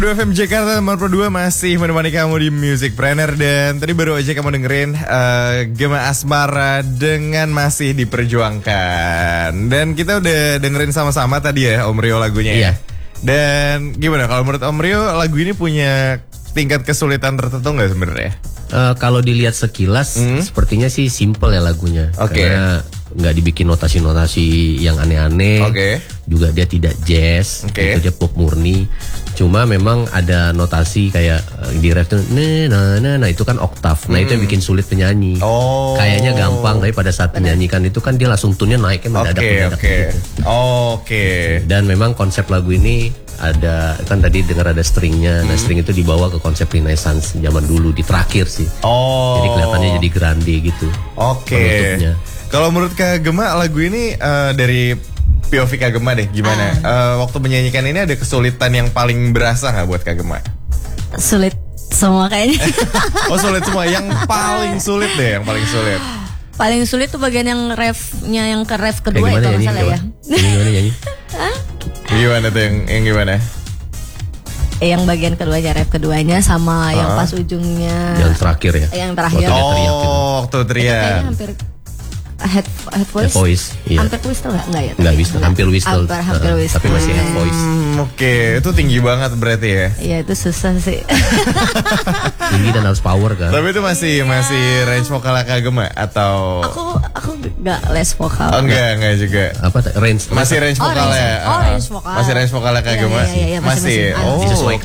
2FM Jakarta nomor 2 masih menemani kamu di Musicpreneur. Dan tadi baru aja kamu dengerin Gema Asmara dengan Masih Diperjuangkan. Dan kita udah dengerin sama-sama tadi ya Om Rio lagunya ya. Dan gimana kalau menurut Om Rio lagu ini punya tingkat kesulitan tertentu gak sebenarnya? Kalau dilihat sekilas sepertinya sih simple ya lagunya. Karena nggak dibikin notasi-notasi yang aneh-aneh. Juga dia tidak jazz, itu dia pop murni. Cuma memang ada notasi kayak di ref tuh nah itu kan oktav. Nah itu yang bikin sulit penyanyi. Kayaknya gampang, tapi pada saat menyanyikan itu kan dia langsung tune-nya naiknya mendadak gitu. Dan memang konsep lagu ini ada kan tadi dengar ada stringnya. Nah string itu dibawa ke konsep Renaissance zaman dulu di terakhir sih. Jadi kelihatannya jadi grande gitu. Penutupnya. Kalau menurut Kak Gema lagu ini dari POV Kak Gema deh gimana? Waktu menyanyikan ini ada kesulitan yang paling berasa nggak buat Kak Gema? Sulit semua kayaknya. Sulit semua. Yang paling sulit deh, yang paling sulit. Paling sulit tuh bagian yang refnya, yang ke ref kedua itu masalah ya. Gimana nyanyi? Gimana tuh yang gimana? Yang bagian keduanya, ref keduanya sama yang pas ujungnya. Yang terakhir ya. Yang terakhir. Waktu teriak. Kayaknya hampir head voice. Iya. Hampir whistle nggak ya? Nggak whistle, hampir whistle. Hampir whistle. Tapi masih head voice. Itu tinggi banget berarti ya? Iya itu susah sih. Tinggi dan harus power kan. Tapi itu masih range vokalnya Kak Gema atau? Aku nggak les vokal. Enggak juga. Apa range? Masih range vokalnya. Range vokal. Masih range vokalnya Kak Gema. Iya, masih. Disesuaikan.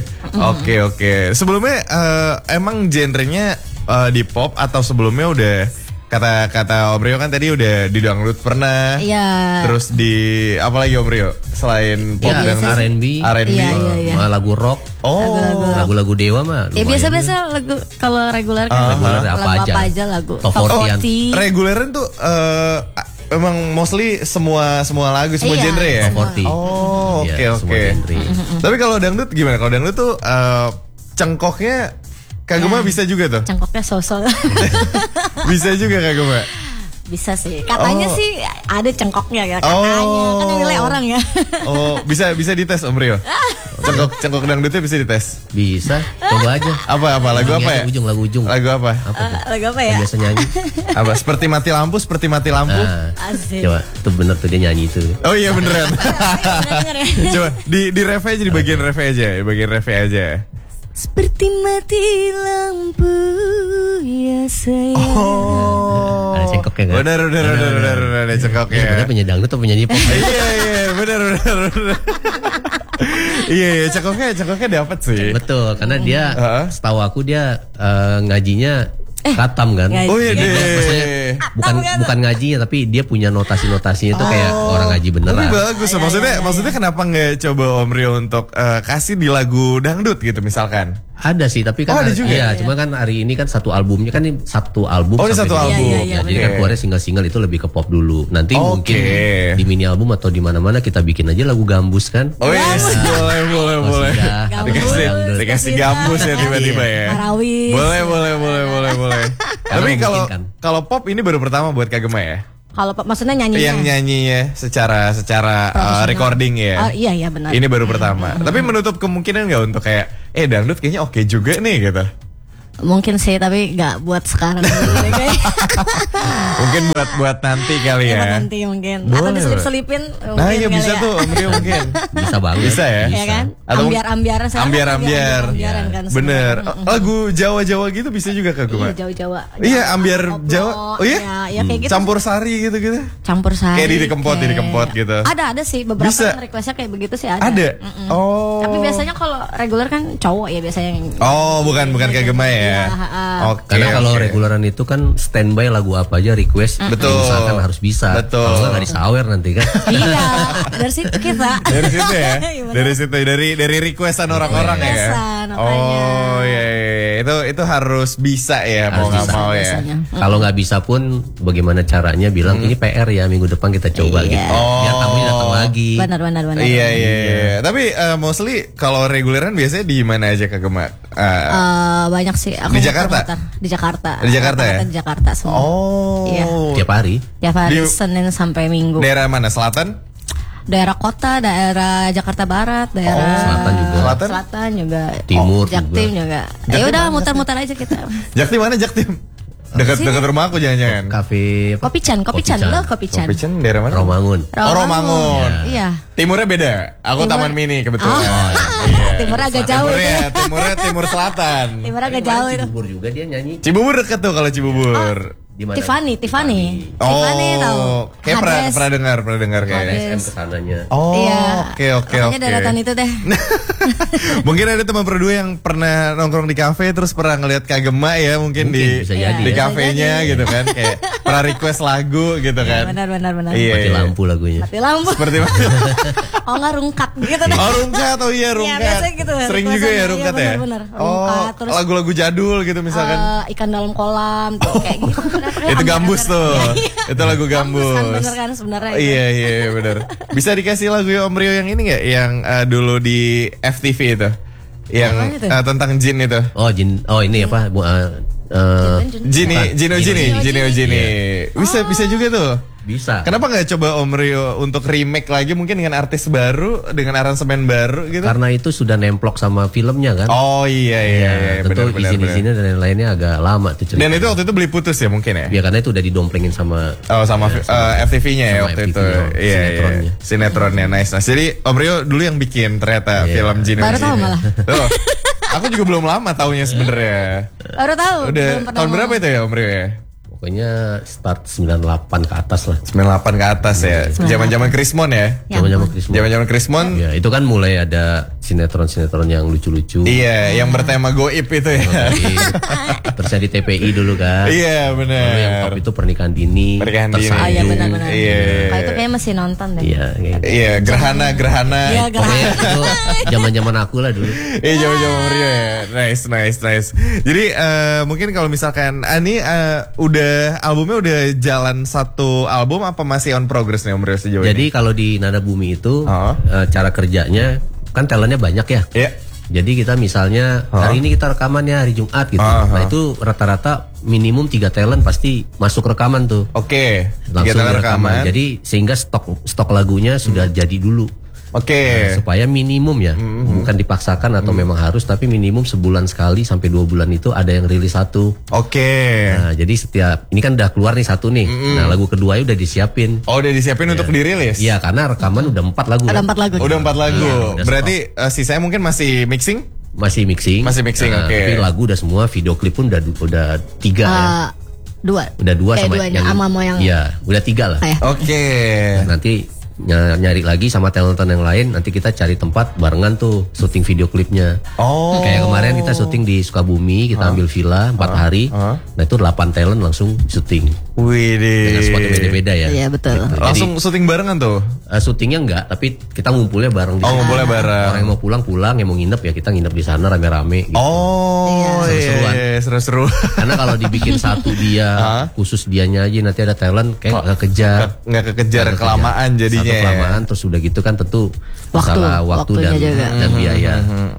Oke. Sebelumnya emang genrenya di pop atau sebelumnya udah kata Om Rio kan tadi udah di dangdut pernah. Iya. Terus di apa lagi Om Rio selain pop dan R&B, lagu rock. Lagu-lagu Dewa mah. Ya biasa-biasa lagu kalau reguler kan reguler apa aja lagu. Top 40. Reguleran tuh emang mostly semua lagu, semua genre ya. Top 40. Oke. Tapi kalau dangdut gimana? Kalau dangdut tuh cengkoknya Kak Gema bisa juga tuh? Cengkoknya sosol. Bisa juga Kak Gema? Bisa sih. Katanya sih ada cengkoknya ya. Katanya. Kan yang nilai orang ya. Bisa dites Om Rio? Cengkok dangdutnya bisa dites? Bisa. Coba aja. Apa? Lagu apa ya? Lagu ujung. Lagu apa? Lagu apa ya? Biasa nyanyi. Apa? Seperti mati lampu. Asik. Coba, itu bener tuh dia nyanyi itu. Oh iya beneran. Bener ya. Coba di ref aja, di bagian ref aja. Seperti mati lampu ya sayang. Ada cengkoknya kan? Bener ada cengkoknya. Sebenarnya penyanyi dangdut atau penyanyi pop? Iya bener. Iya cengkoknya dapat sih. Betul, karena dia setahu aku dia ngajinya katam kan? Oh iya deh. Maksudnya bukan ngajinya, tapi dia punya notasi-notasinya itu kayak orang ngaji beneran. Tapi bagus, maksudnya kenapa nggak coba Om Rio untuk kasih di lagu dangdut gitu misalkan? Ada sih, tapi kan ada juga. Iya, cuma kan hari ini kan satu albumnya kan ini satu album. Ini satu album. Iya, jadi kan keluarnya single-single itu lebih ke pop dulu. Nanti mungkin di mini album atau di mana-mana kita bikin aja lagu gambus kan? Oh iya, boleh. Dikasih gambus ya tiba-tiba ya. Marawis. Boleh. Tapi kalau pop ini baru pertama buat Kak Gema ya? Kalau maksudnya nyanyinya? Yang nyanyinya secara recording ya? Iya benar. Ini baru pertama. Tapi menutup kemungkinan nggak untuk kayak dangdut kayaknya oke juga nih gitu? Mungkin sih, tapi nggak buat sekarang. Mungkin buat nanti kali ya. Nanti mungkin. Atau diselip-selipin. Nah iya bisa tuh Om Rio mungkin. Bisa banget. Bisa ya? Iya kan? Ambiar-ambiaran. Bener. Lagu Jawa-Jawa gitu bisa juga Kak Gema? Iya Jawa. Iya ambiar Jawa. Oh iya? Iya kayak gitu. Campur sari gitu. Campur sari. Kayak dikempot gitu. Ada sih beberapa yang requestnya kayak begitu sih ada. Tapi biasanya kalau reguler kan cowok ya biasanya. Bukan Kak Gema ya. Karena kalau reguleran itu kan standby lagu apa aja request. Betul. Misalkan harus bisa. Betul. Kalau nggak disawer nanti kan. Iya. Dari situ kita. Dari situ ya. Dari requestan orang-orang ya. Iya. Itu harus bisa ya, mau nggak mau ya. Kalau nggak bisa pun bagaimana caranya bilang ini PR ya, minggu depan kita coba gitu. Biar tamunya datang lagi. Benar. Iya. Tapi mostly kalau reguleran biasanya di mana aja Kak Gema? Banyak sih. Aku di Jakarta. Di Jakarta ya. Di Jakarta semua. Iya. Tiap hari. Senin sampai Minggu. Daerah mana? Selatan? daerah kota, daerah Jakarta Barat, daerah Selatan juga, Timur Jaktim juga. Ya udah muter-muter aja kita. Jaktim mana Jaktim? Dekat rumah aku jangan-jangan. Kafe Kopican lo Kopican. Kopican daerah mana? Romangun. Romangun. Iya. Timurnya beda. Aku Taman Mini kebetulan. Timur agak jauh. Timurnya timur selatan. Timur agak jauh itu. Cibubur juga dia nyanyi. Cibubur dekat tuh kalau Cibubur. Tiffany. Tiffany tahu. Kayak pernah dengar kayak. SM kesananya. Oke. Makanya daratan itu deh. Mungkin ada teman berdua yang pernah nongkrong di kafe terus pernah ngelihat Kak Gema ya mungkin di kafenya gitu kan, kayak pernah request lagu gitu kan. Benar. Iya. Mati lampu lagunya. Mati lampu. Seperti mana? Oh nggak rungkat gitu deh. Oh rungkat, rungkat. Gitu, sering juga ya rungkat ya. Benar. Oh, terus lagu-lagu jadul gitu misalkan. Ikan dalam kolam tuh kayak gitu. Itu gambus tuh. Itu lagu gambus. Bener kan sebenarnya. Iya benar. Bisa dikasih lagu Om Rio yang ini nggak? Yang dulu di FTV itu. Yang tentang jin itu. Oh jin. Oh ini apa? Jini. Bisa juga tuh. Bisa. Kenapa nggak coba Om Rio untuk remake lagi mungkin dengan artis baru, dengan aransemen baru gitu? Karena itu sudah nemplok sama filmnya kan. Oh iya. Tentu izin-izinnya dan lain-lainnya agak lama tuh cerita. Dan itu waktu itu beli putus ya mungkin ya? Ya karena itu udah didomplengin sama FTV-nya ya waktu itu. Iya. Sinetronnya nice. Jadi Om Rio dulu yang bikin ternyata film Jini. Baru tahu malah. Aku juga belum lama taunya sebenarnya. Baru tahu. Udah tahun berapa itu ya Om Rio ya? Pokoknya start 98 ke atas lah. 98 ke atas ya. Zaman-zaman Krismon ya. Zaman-zaman Krismon. Ya, itu kan mulai ada sinetron-sinetron yang lucu-lucu. Iya, yang bertema goib itu ya. Terus di TPI dulu kan. Iya, benar. Lalu yang top itu pernikahan dini. Iya, benar. Iya. Kalau itu kayak masih nonton deh. Iya, gerhana. Iya, gerhana. Itu zaman-zaman aku lah dulu. Iya, zaman-zaman Rio ya. Nice. Jadi mungkin kalau misalkan ini albumnya udah jalan satu album apa masih on progress nih Om Rio sejauh ini? Jadi kalau di Nada Bumi itu cara kerjanya kan talentnya banyak ya. Iya. Jadi kita misalnya hari ini kita rekaman ya hari Jumat gitu. Nah itu rata-rata minimum 3 talent pasti masuk rekaman tuh. Oke. Langsung rekaman. Jadi sehingga stok lagunya sudah jadi dulu. Oke. Supaya minimum ya, bukan dipaksakan atau memang harus, tapi minimum sebulan sekali sampai 2 bulan itu ada yang rilis satu. Oke. Nah jadi setiap ini kan udah keluar nih satu nih. Nah lagu kedua udah disiapin. Oh udah disiapin untuk dirilis? Iya karena rekaman udah 4 lagu. Ada 4 lagu. Udah 4 lagu. Ya, berarti sisanya mungkin masih mixing? Masih mixing. Oke. Tapi lagu udah semua, video klip pun udah 3 ya. 2. Udah 2 sama yang iya, udah 3 lah. Oke. Nanti nyari lagi sama talentan yang lain, nanti kita cari tempat barengan tuh syuting video klipnya. Kayak kemarin kita syuting di Sukabumi, kita ambil villa 4 hari. Nah itu 8 talent langsung syuting. Widih. Dengan spot beda-beda ya. Iya betul. Gitu. Langsung syuting barengan tuh? Syutingnya enggak, tapi kita ngumpulnya bareng. Ngumpulnya bareng. Orang yang mau pulang, yang mau nginep ya kita nginep di sana rame-rame. Gitu. Iya. Seru-seru. Karena kalau dibikin satu dia khusus dianya aja, nanti ada talent kayak nggak kekejar kelamaan jadinya. Kelamaan terus udah gitu kan tentu masalah waktu dan biaya.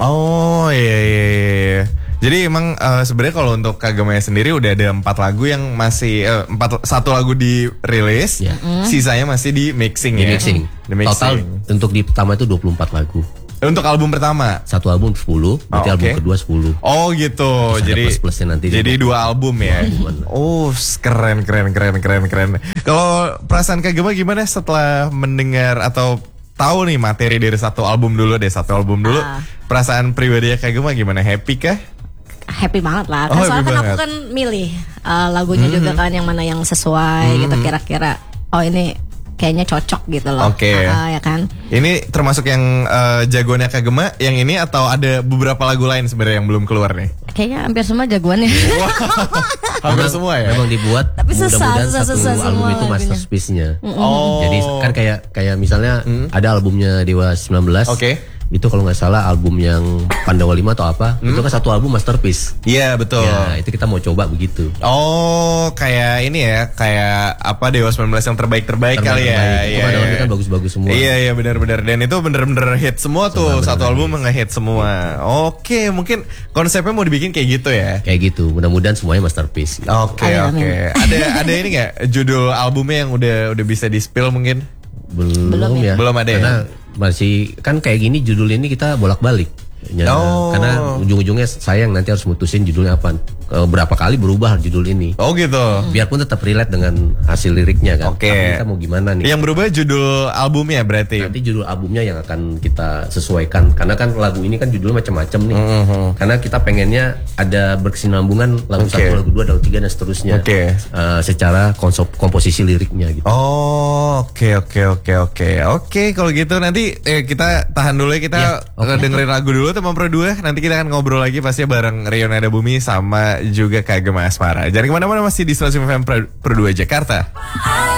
Iya. Jadi emang sebenarnya kalau untuk Kak Gemaya sendiri udah ada 4 lagu yang masih 1 lagu dirilis, sisanya masih di mixing ya. Di mixing. Total untuk di pertama itu 24 lagu. Untuk album pertama? Satu album 10, berarti album kedua 10. Oh gitu. Terus jadi plus-plusnya nanti. Jadi 2 album ya. Keren. Kalau perasaan Kak Gema gimana setelah mendengar atau tahu nih materi dari satu album dulu? Perasaan pribadi Kak Gema gimana? Happy kah? Happy banget lah. Kan soalnya kan aku kan milih lagunya juga kan yang mana yang sesuai gitu kira-kira. Oh ini kayaknya cocok gitu loh. Oke. Ya kan. Ini termasuk yang jagoannya Kak Gema yang ini atau ada beberapa lagu lain sebenarnya yang belum keluar nih? Kayaknya hampir semua jagoannya. Hampir semua ya. Memang dibuat. Tapi mudah-mudahan satu album itu masterpiece-nya. Jadi kan kayak misalnya ada albumnya Dewa 19. Oke. Itu kalau nggak salah album yang Pandawa 5 atau apa, itu kan satu album masterpiece. Iya betul. Ya itu kita mau coba begitu. Kayak ini ya, kayak apa Dewa 19 yang terbaik kali ya. Iya. Itu kan bagus-bagus semua. Iya benar-benar. Dan itu bener-bener hit semua tuh, satu album nge-hit semua. Oke, mungkin konsepnya mau dibikin kayak gitu ya. Kayak gitu. Mudah-mudahan semuanya masterpiece. Oke. Ada ini nggak judul albumnya yang udah bisa di-spill mungkin? Belum ya. Belum ada karena masih kan kayak gini judul ini kita bolak-balik. Karena ujung-ujungnya sayang nanti harus mutusin judulnya apa. Berapa kali berubah judul ini. Oh gitu. Biarpun tetap relate dengan hasil liriknya kan. Oke. Tapi kita mau gimana nih? Yang berubah judul albumnya berarti. Nanti judul albumnya yang akan kita sesuaikan. Karena kan lagu ini kan judulnya macam-macam nih. Karena kita pengennya ada berkesinambungan lagu 1, lagu 2, lagu 3 dan seterusnya. Secara komposisi liriknya gitu. Oke, kalau gitu nanti kita tahan dulu ya, kita dengerin lagu dulu teman Pro 2. Nanti kita akan ngobrol lagi pastinya bareng Rio Nada Bumi sama juga Kak Gema Asmara. Jangan kemana-mana, masih di 105 FM Pro 2 Jakarta.